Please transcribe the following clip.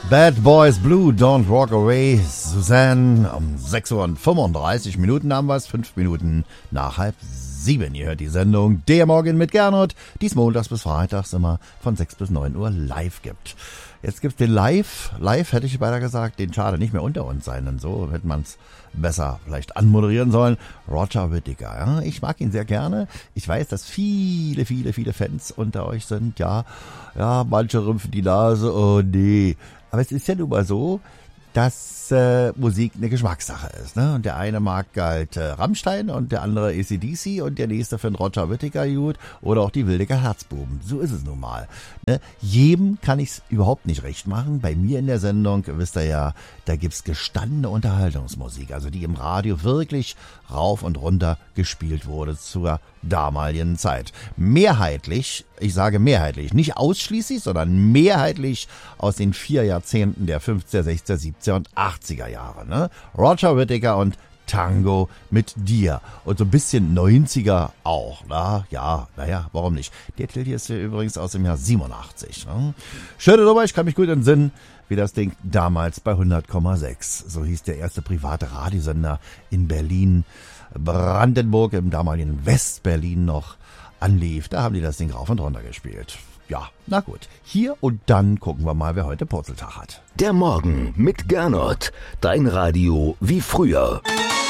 Bad Boys Blue, Don't Walk Away, Suzanne, um 6:35 Minuten haben wir es, 5 Minuten nach 6:30. Ihr hört die Sendung Der Morgen mit Gernot, die es montags bis freitags immer von 6 bis 9 Uhr live gibt. Jetzt gibt's den Live hätte ich beinahe gesagt, den schade nicht mehr unter uns sein, denn so hätte man es besser vielleicht anmoderieren sollen. Roger Whittaker, ja, ich mag ihn sehr gerne. Ich weiß, dass viele Fans unter euch sind, ja, manche rümpfen die Nase, oh nee. Aber es ist ja nun mal so, dass Musik eine Geschmackssache ist, ne? Und der eine mag halt Rammstein und der andere AC/DC und der nächste findet Roger Whittaker gut oder auch die Wildecker Herzbuben. So ist es nun mal. Ne? Jedem kann ich's überhaupt nicht recht machen. Bei mir in der Sendung, wisst ihr ja, da gibt's gestandene Unterhaltungsmusik, also die im Radio wirklich rauf und runter gespielt wurde zur damaligen Zeit. Mehrheitlich, ich sage mehrheitlich, nicht ausschließlich, sondern mehrheitlich aus den 4 Jahrzehnten der 50er, 60er, 70er und 80er Jahre. Ne? Roger Whittaker und Tango mit dir. Und so ein bisschen 90er auch. Naja, warum nicht? Der Titel hier ist ja übrigens aus dem Jahr 87. Ne? Schöne Nummer, ich kann mich gut entsinnen, wie das Ding damals bei 100,6. So hieß der erste private Radiosender in Berlin, Brandenburg, im damaligen Westberlin noch anlief. Da haben die das Ding rauf und runter gespielt. Ja, na gut. Hier und dann gucken wir mal, wer heute Purzeltag hat. Der Morgen mit Gernot. Dein Radio wie früher.